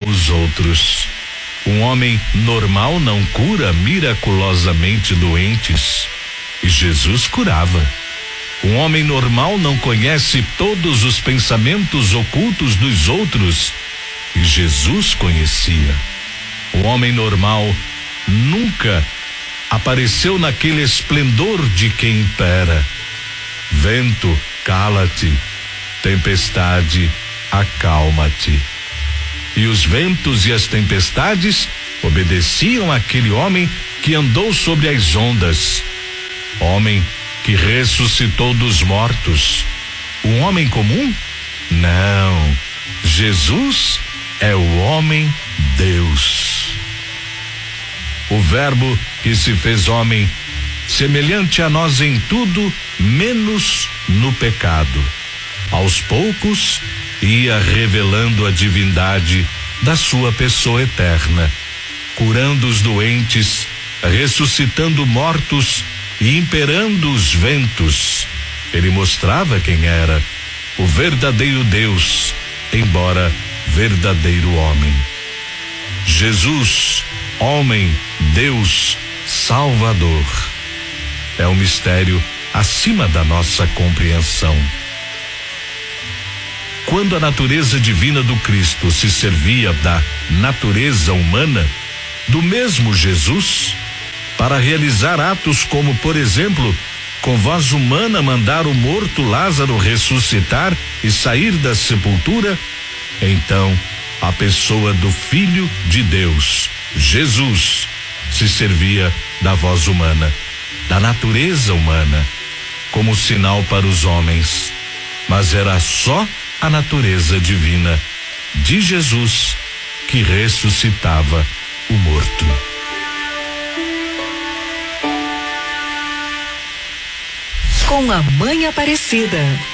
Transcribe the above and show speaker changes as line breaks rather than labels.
os outros. Um homem normal não cura miraculosamente doentes, e Jesus curava. Um homem normal não conhece todos os pensamentos ocultos dos outros, e Jesus conhecia. Um homem normal nunca apareceu naquele esplendor de quem impera. Vento, cala-te. Tempestade, acalma-te. E os ventos e as tempestades obedeciam àquele homem que andou sobre as ondas. Homem que ressuscitou dos mortos. Um homem comum? Não. Jesus é o homem Deus. O Verbo que se fez homem, semelhante a nós em tudo, menos no pecado. Aos poucos, ia revelando a divindade da sua pessoa eterna, curando os doentes, ressuscitando mortos e imperando os ventos. Ele mostrava quem era, o verdadeiro Deus, embora verdadeiro homem. Jesus, homem, Deus, Salvador. É um mistério acima da nossa compreensão. Quando a natureza divina do Cristo se servia da natureza humana, do mesmo Jesus, para realizar atos como, por exemplo, com voz humana mandar o morto Lázaro ressuscitar e sair da sepultura, então a pessoa do Filho de Deus, Jesus, se servia da voz humana, da natureza humana, como sinal para os homens, mas era só a natureza divina de Jesus que ressuscitava o morto.
Com a Mãe Aparecida.